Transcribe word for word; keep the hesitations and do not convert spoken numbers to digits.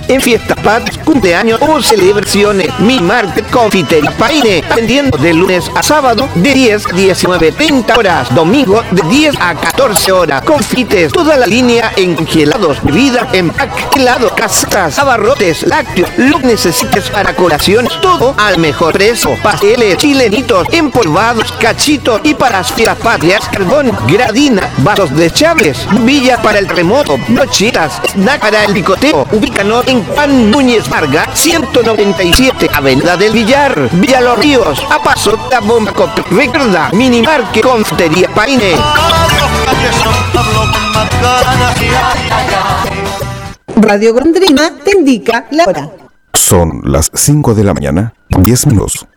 en fiestas patrias, cumpleaños o celebraciones. Mi Market Confitería Paine, atendiendo de lunes a sábado de diez a diecinueve treinta horas, domingo de diez a catorce horas. Confites, toda la línea en congelados, bebida, empaque, helado, casetas, abarrotes, lácteos, lo que necesites para colaciones, todo al mejor precio. Pasteles, chilenitos, empolvados, cachitos y para las fiestas patrias, carbón, gradina, vasos desechables, villas para el remoto, nochitas, snack para el picoteo. Ubícanos en Juan Núñez Vargas, ciento noventa y siete, Avenida del Villar, Villa Los Ríos, a paso de la bomba Copec. Recuerda, Mini Market Confitería Paine. Radio Golondrina te indica la hora. Son las cinco de la mañana, diez minutos.